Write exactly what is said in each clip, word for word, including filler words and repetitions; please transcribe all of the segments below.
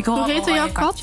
Hoe heette jouw kat?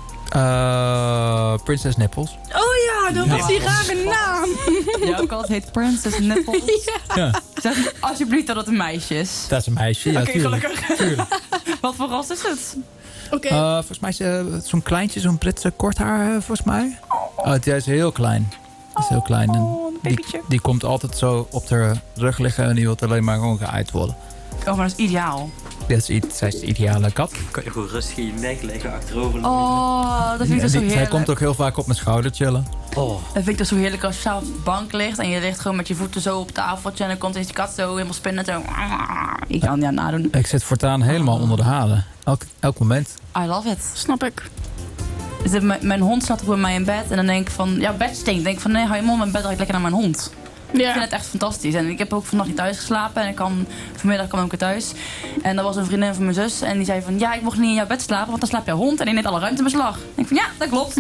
Uh, Princess Nipples. Oh ja, dat was die rare naam. Jouw kat heet Princess Nipples. Ja. ja. Zeg alsjeblieft dat het een meisje is. Dat is een meisje, ja, Oké, okay, gelukkig. Tuurlijk. Wat voor ras is het? Oké. Okay. Uh, volgens mij is uh, zo'n kleintje, zo'n Britse korthaar, uh, volgens mij. Oh, het is heel klein. Het is heel klein. En oh, die, die komt altijd zo op de rug liggen en die wil alleen maar gewoon geëid worden. Oh, maar dat is ideaal. Dat is, zij is de ideale kat. Kan je gewoon rustig in je nek leggen, achterover. Oh, dat vind ik ja, toch zo heerlijk. Hij komt ook heel vaak op mijn schouder chillen. Oh. Dat vind ik toch zo heerlijk als je op de bank ligt en je ligt gewoon met je voeten zo op het tafeltje en dan komt deze kat zo helemaal spinnen. Zo. Ik kan het niet aan nadoen. Ik zit voortaan helemaal onder de halen. Elk, elk moment. I love it. Snap ik. Dus mijn, mijn hond staat bij mij in bed en dan denk ik van, ja, bed stinkt. Dan denk ik van, nee, hou je mond, mijn bed ruikt lekker naar mijn hond. Ja. Ik vind het echt fantastisch. En ik heb ook vannacht niet thuis geslapen. En ik kan, vanmiddag kwam ik weer thuis. En er was een vriendin van mijn zus. En die zei van, ja, ik mocht niet in jouw bed slapen. Want dan slaapt jouw hond. En die neemt alle ruimte in beslag. En ik van, ja, dat klopt.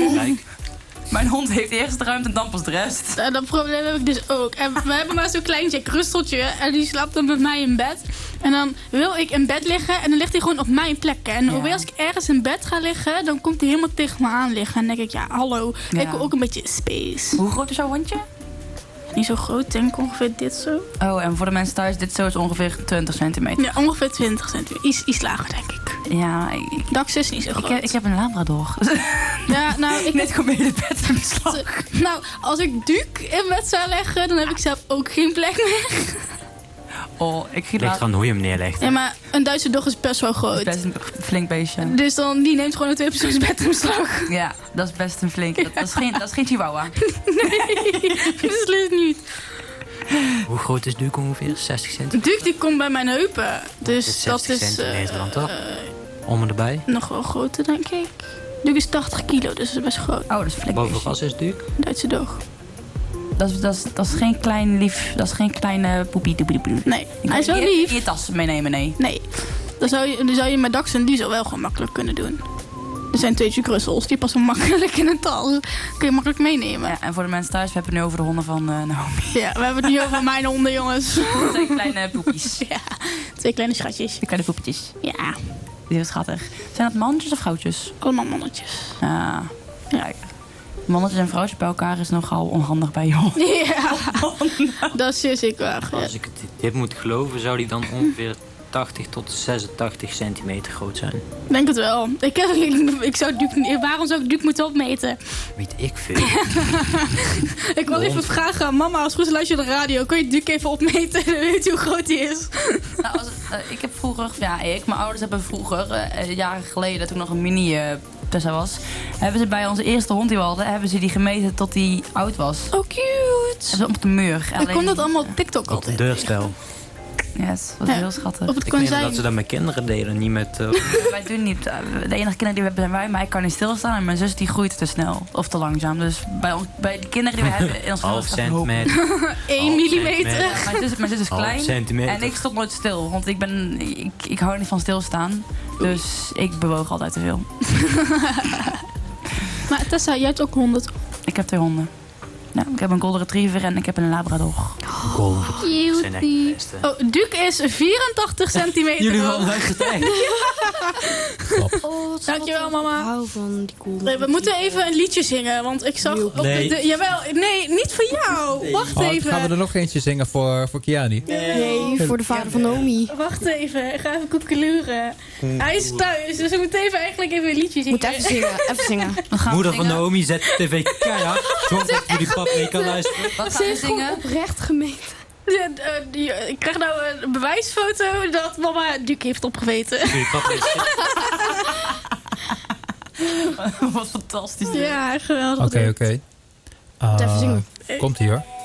Mijn hond heeft eerst de ruimte en dan pas de rest. En dat probleem heb ik dus ook. En we hebben maar zo'n klein Jack Russeltje. En die slaapt dan met mij in bed. En dan wil ik in bed liggen. En dan ligt hij gewoon op mijn plek. En ja. Alweer als ik ergens in bed ga liggen. Dan komt hij helemaal tegen me aan liggen. En dan denk ik, ja, hallo. Ja. Ik wil ook een beetje space. Hoe groot is jouw hondje? Niet zo groot, denk ik ongeveer dit zo. Oh, en voor de mensen thuis, dit zo is ongeveer twintig centimeter. Ja, ongeveer twintig centimeter. Iets, iets lager, denk ik. Ja, ik... Dax is niet zo groot. Ik heb, ik heb een Labrador. Ja, nou, ik... Net gewoon mee de bed in beslag. Nou, als ik Duke in bed zou leggen, dan heb ik zelf ook geen plek meer. Oh, ik ligt laat... aan hoe je hem neerlegt. Ja, maar een Duitse dog is best wel groot. Best een flink beestje. Dus dan, die neemt gewoon een tweepersoonsbed in beslag. Ja, dat is best een flink. Dat, dat, is, geen, dat is geen chihuahua. Nee, beslist niet. Hoe groot is Duke ongeveer? zestig centimeter? Duke die komt bij mijn heupen. Dus dat is... centimeter uh, dan toch? Uh, Om en erbij? Nog wel groter, denk ik. Duke is tachtig kilo, dus dat is best groot. Oh, dat is flink. Boven ras is Duke? Duitse dog. Dat is, dat, is, dat is geen klein lief, dat is geen kleine poepie doepie doepie. Nee, hij is wel lief. In je tas meenemen, nee. Nee, dan zou je, dan zou je met Dax en Diesel wel gewoon makkelijk kunnen doen. Er zijn twee Jack Russells, die passen makkelijk in een tas. Kun je makkelijk meenemen. Ja, en voor de mensen thuis, we hebben het nu over de honden van uh, Naomi. Ja, we hebben het nu over mijn honden, jongens. Twee kleine poepjes. Ja, twee kleine schatjes. Twee kleine poepetjes. Ja. Die is schattig. Zijn dat mannetjes of vrouwtjes? Allemaal mannetjes. Ah, ja. Mannetjes en vrouwtjes bij elkaar is nogal onhandig bij jou. Ja, dat is zeer zeker. Als ik het dit moet geloven, zou die dan ongeveer tachtig tot zesentachtig centimeter groot zijn. Ik denk het wel. Ik, heb, ik, ik zou Duke, waarom zou ik Duke moeten opmeten? Weet ik veel. Ik wil even vragen aan mama, als goed luister je de radio, kun je Duke even opmeten en weet je hoe groot die is? Nou, als, uh, ik heb vroeger, ja ik, mijn ouders hebben vroeger, uh, jaren geleden, toen nog een mini uh, Tessa was, hebben ze bij onze eerste hond die we hadden, hebben ze die gemeten tot die oud was. Oh, cute. Hebben ze op de muur. Ik kon dat allemaal op TikTok altijd. Op de deurstel. Ja, dat was ja, heel schattig. Op het ik weet dat ze dat met kinderen deden, niet met... Uh... Wij doen niet. De enige kinderen die we hebben zijn wij, maar ik kan niet stilstaan. En mijn zus die groeit te snel of te langzaam. Dus bij, ons, bij de kinderen die we hebben in ons half centimeter. één millimeter. Ja, mijn, zus, mijn zus is klein. Centimeter. En ik stop nooit stil. Want ik, ben, ik, ik hou niet van stilstaan. Dus ik bewoog altijd te veel. Maar Tessa, jij hebt ook honden. Ik heb twee honden. Nou, ik heb een golden retriever en ik heb een labrador. Golden Cutie. Oh, Duke is vierentachtig centimeter. Jullie wel luistert echt. Oh, dankjewel, mama. Ik hou van die cool. Nee, we moeten even een liedje zingen, want ik zag... Op nee. de, de, jawel, nee, niet voor jou. Nee. Wacht oh, even. Gaan we er nog eentje zingen voor, voor Kiani? Nee, nee, voor de vader van Naomi. Wacht even, ik ga even koekeloeren. Hij is thuis, dus we moeten even eigenlijk even een liedje zingen. Moet even zingen, even zingen. Moeder van Naomi zet de tv keihard. Zorg dat jullie pap mee kan luisteren. Wat gaan we zingen? Oprecht gemeten. Ja, uh, die, uh, ik krijg nou een bewijsfoto dat mama Duke heeft opgegeten. Wat fantastisch. Ja, geweldig. Oké, oké. Okay, okay. uh, even zingen. Komt ie hoor.